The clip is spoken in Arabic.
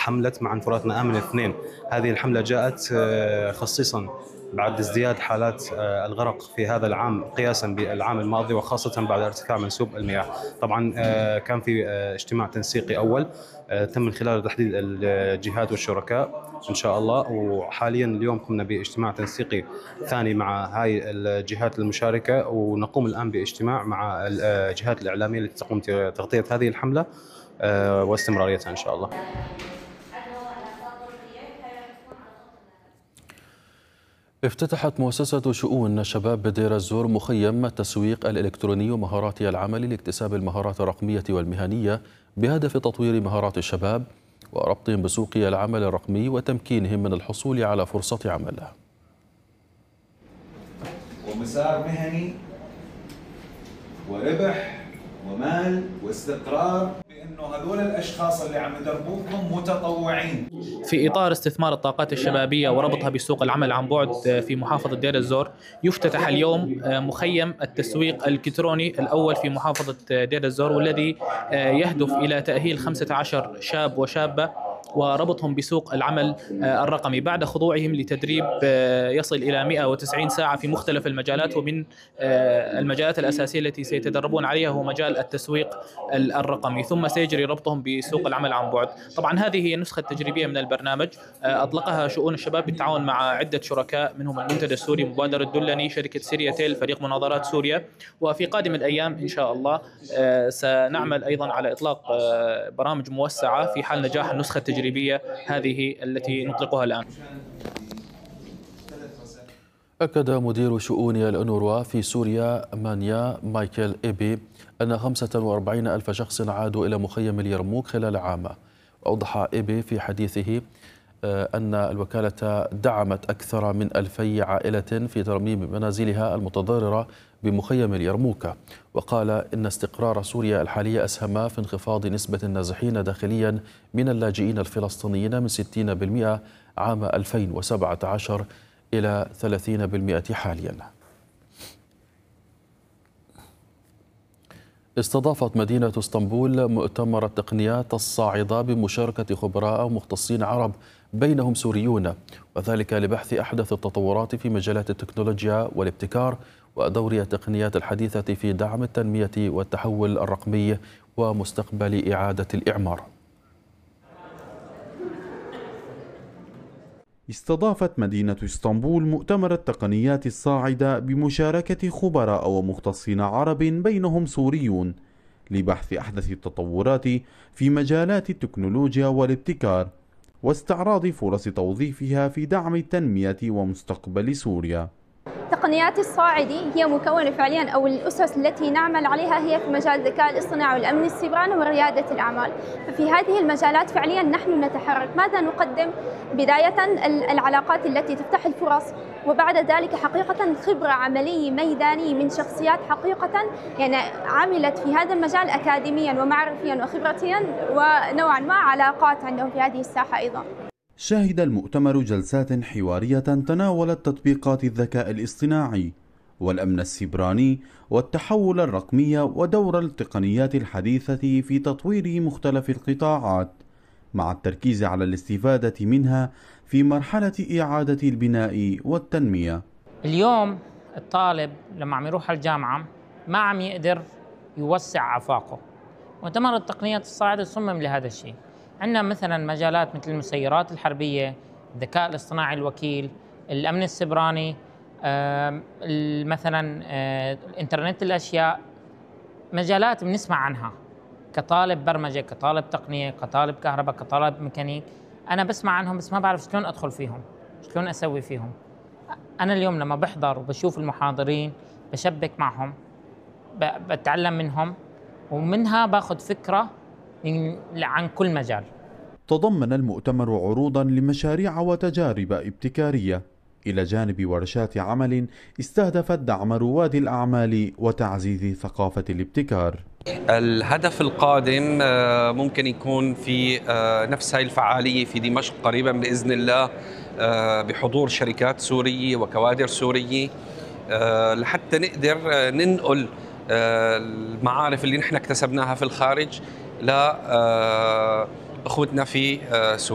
حملة معا فراتنا آمن 2. هذه الحملة جاءت خصيصا بعد ازدياد حالات الغرق في هذا العام قياسا بالعام الماضي، وخاصة بعد ارتفاع منسوب المياه. طبعا كان في اجتماع تنسيقي أول تم من خلاله تحديد الجهات والشركاء إن شاء الله، وحاليا اليوم قمنا باجتماع تنسيقي ثاني مع هاي الجهات المشاركة، ونقوم الآن باجتماع مع الجهات الإعلامية التي تقوم بتغطية هذه الحملة واستمراريتها إن شاء الله. افتتحت مؤسسة شؤون الشباب بدير الزور مخيم التسويق الإلكتروني ومهارات العمل لاكتساب المهارات الرقمية والمهنية بهدف تطوير مهارات الشباب وربطهم بسوق العمل الرقمي وتمكينهم من الحصول على فرصة عمل. ومسار مهني وربح ومال واستقرار، بأنه هذول الأشخاص اللي عم يدربوكم متطوعين. في إطار استثمار الطاقات الشبابية وربطها بسوق العمل عن بعد في محافظة دير الزور، يفتتح اليوم مخيم التسويق الإلكتروني الأول في محافظة دير الزور، والذي يهدف إلى تأهيل 15 شاب وشابة وربطهم بسوق العمل الرقمي بعد خضوعهم لتدريب يصل إلى 190 ساعة في مختلف المجالات. ومن المجالات الأساسية التي سيتدربون عليها هو مجال التسويق الرقمي، ثم سيجري ربطهم بسوق العمل عن بعد. طبعا هذه هي النسخة التجريبية من البرنامج، أطلقها شؤون الشباب بالتعاون مع عدة شركاء منهم المنتدى السوري، مبادرة دلني، شركة سيريا تيل، فريق مناظرات سوريا. وفي قادم الأيام إن شاء الله سنعمل أيضا على إطلاق برامج موسعة في حال نجاح النسخة التجريبية هذه التي نطلقها الآن. أكد مدير شؤون الأونروا في سوريا مانيا مايكل إيبي أن 45 ألف شخص عادوا إلى مخيم اليرموك خلال عام. وأوضح إيبي في حديثه أن الوكالة دعمت أكثر من 2000 عائلة في ترميم منازلها المتضررة بمخيم اليرموك. وقال إن استقرار سوريا الحالية أسهم في انخفاض نسبة النازحين داخليا من اللاجئين الفلسطينيين من 60% عام 2017 إلى 30% حاليا. استضافت مدينة اسطنبول مؤتمر التقنيات الصاعدة بمشاركة خبراء ومختصين عرب بينهم سوريون، وذلك لبحث أحدث التطورات في مجالات التكنولوجيا والابتكار ودور التقنيات الحديثة في دعم التنمية والتحول الرقمي ومستقبل إعادة الإعمار. استضافت مدينة اسطنبول مؤتمر التقنيات الصاعدة بمشاركة خبراء ومختصين عرب بينهم سوريون لبحث أحدث التطورات في مجالات التكنولوجيا والابتكار واستعراض فرص توظيفها في دعم التنمية ومستقبل سوريا. تقنيات الصاعدة هي مكونة فعليا أو الأسس التي نعمل عليها هي في مجال الذكاء الاصطناعي والأمن السيبراني وريادة الأعمال. ففي هذه المجالات فعليا نحن نتحرك. ماذا نقدم؟ بداية العلاقات التي تفتح الفرص، وبعد ذلك حقيقة خبرة عملية ميدانية من شخصيات حقيقة يعني عملت في هذا المجال أكاديميا ومعرفيا وخبرتيا، ونوعا ما علاقات عندهم في هذه الساحة أيضا. شهد المؤتمر جلسات حوارية تناولت تطبيقات الذكاء الاصطناعي والأمن السيبراني والتحول الرقمي ودور التقنيات الحديثة في تطوير مختلف القطاعات، مع التركيز على الاستفادة منها في مرحلة إعادة البناء والتنمية. اليوم الطالب لما عم يروح الجامعة ما عم يقدر يوسع آفاقه. مؤتمر التقنيات الصاعدة صمم لهذا الشيء. عندنا مثلا مجالات مثل المسيرات الحربية، الذكاء الاصطناعي الوكيل، الأمن السيبراني، مثلا الإنترنت الأشياء، مجالات بنسمع عنها كطالب برمجة، كطالب تقنية، كطالب كهرباء، كطالب ميكانيك. أنا بسمع عنهم بس ما بعرف شلون أدخل فيهم، شلون أسوي فيهم. أنا اليوم لما بحضر وبشوف المحاضرين بشبك معهم، بتعلم منهم، ومنها باخذ فكرة عن كل مجال. تضمن المؤتمر عروضا لمشاريع وتجارب ابتكارية إلى جانب ورشات عمل استهدفت دعم رواد الأعمال وتعزيز ثقافة الابتكار. الهدف القادم ممكن يكون في نفس هاي الفعالية في دمشق قريبا بإذن الله، بحضور شركات سورية وكوادر سورية، لحتى نقدر ننقل المعارف اللي نحن اكتسبناها في الخارج لأخوتنا في سوريا.